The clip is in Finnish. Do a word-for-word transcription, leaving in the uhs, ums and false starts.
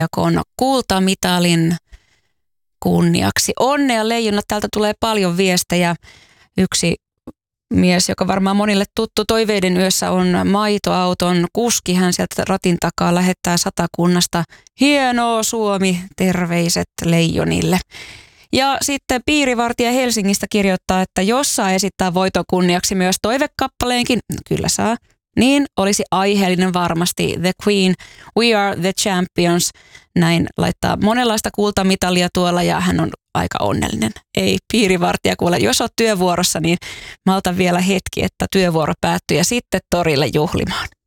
jakon kultamitalin kunniaksi. Onnea leijonat, täältä tulee paljon viestejä. Yksi mies, joka varmaan monille tuttu Toiveiden yössä on maitoauton kuski. Hän sieltä ratin takaa lähettää Satakunnasta. Hienoa Suomi, terveiset leijonille. Ja sitten piirivartija Helsingistä kirjoittaa, että jos saa esittää voiton kunniaksi myös toivekappaleenkin, kyllä saa, niin olisi aiheellinen varmasti The Queen, We Are the Champions. Näin laittaa monenlaista kultamitalia tuolla ja hän on aika onnellinen. Ei piirivartija kuule, jos olet työvuorossa, niin malta vielä hetki, että työvuoro päättyy ja sitten torille juhlimaan.